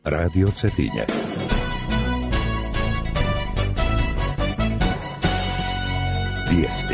Radio Cetinje. Vijesti.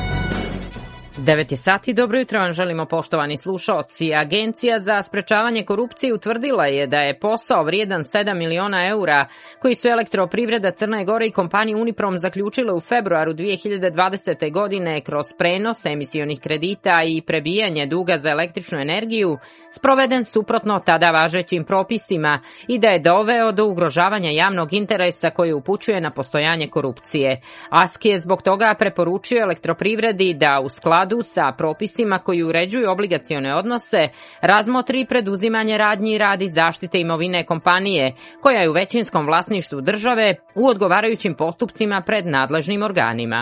9 je sati, dobro jutro vam želimo, poštovani slušaoci. Agencija za sprečavanje korupcije utvrdila je da je posao vrijedan 7 miliona eura koji su Elektroprivreda Crne Gore i kompanija Uniprom zaključile u februaru 2020. godine kroz prenos emisionih kredita i prebijanje duga za električnu energiju sproveden suprotno tada važećim propisima i da je doveo do ugrožavanja javnog interesa koji upućuje na postojanje korupcije. ASKI je zbog toga preporučio Elektroprivredi da u skladu sa propisima koji uređuju obligacione odnose razmotri preduzimanje radnji radi zaštite imovine kompanije, koja je u većinskom vlasništvu države, u odgovarajućim postupcima pred nadležnim organima.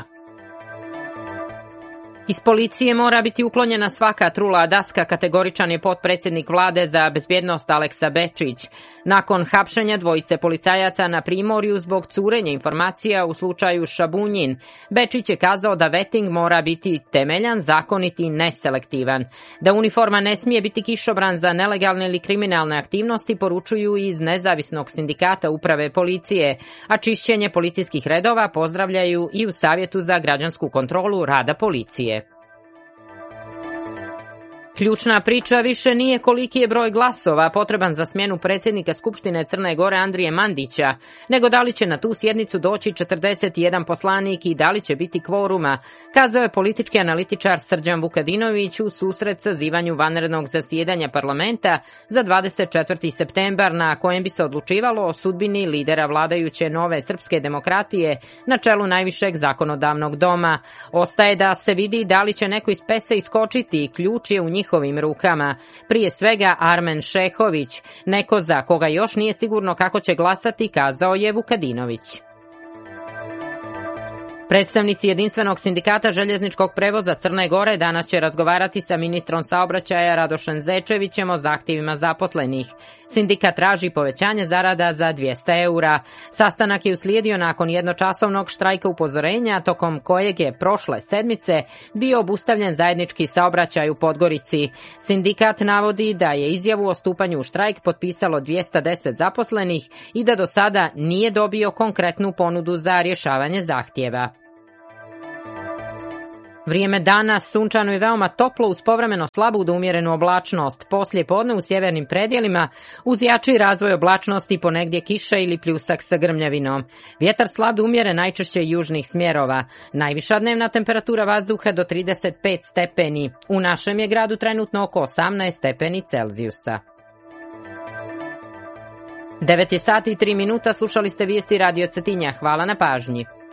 Iz policije mora biti uklonjena svaka trula daska, kategoričan je potpredsjednik vlade za bezbjednost Aleksa Bečić. Nakon hapšenja dvojice policajaca na Primorju zbog curenja informacija u slučaju Šabunjin, Bečić je kazao da vetting mora biti temeljan, zakonit i neselektivan. Da uniforma ne smije biti kišobran za nelegalne ili kriminalne aktivnosti poručuju iz nezavisnog sindikata uprave policije, a čišćenje policijskih redova pozdravljaju i u Savjetu za građansku kontrolu rada policije. Ključna priča više nije koliki je broj glasova potreban za smjenu predsjednika Skupštine Crne Gore Andrije Mandića, nego da li će na tu sjednicu doći 41 poslanik i da li će biti kvoruma, kazao je politički analitičar Srđan Vukadinović u susret sazivanju vanrednog zasjedanja parlamenta za 24. septembar na kojem bi se odlučivalo o sudbini lidera vladajuće Nove srpske demokratije na čelu najvišeg zakonodavnog doma. Ostaje da se vidi da li će neko iz pese iskočiti i ključ je u njihovim rukama. Prije svega Armen Šehović, neko za koga još nije sigurno kako će glasati, kazao je Vukadinović. Predstavnici Jedinstvenog sindikata željezničkog prevoza Crne Gore danas će razgovarati sa ministrom saobraćaja Radošem Zečevićem o zahtjevima zaposlenih. Sindikat traži povećanje zarada za 200 eura. Sastanak je uslijedio nakon jednočasovnog štrajka upozorenja, tokom kojeg je prošle sedmice bio obustavljen zajednički saobraćaj u Podgorici. Sindikat navodi da je izjavu o stupanju u štrajk potpisalo 210 zaposlenih i da do sada nije dobio konkretnu ponudu za rješavanje zahtjeva. Vrijeme danas sunčano i veoma toplo uz povremeno slabu do umjerenu oblačnost. Poslije podne u sjevernim predjelima uz jači razvoj oblačnosti ponegdje kiša ili pljusak sa grmljavinom. Vjetar slab do umjeren, najčešće južnih smjerova. Najviša dnevna temperatura vazduha do 35 stepeni. U našem je gradu trenutno oko 18 stepeni Celzijusa. 9 je sati i 3 minuta, slušali ste vijesti Radio Cetinja. Hvala na pažnji.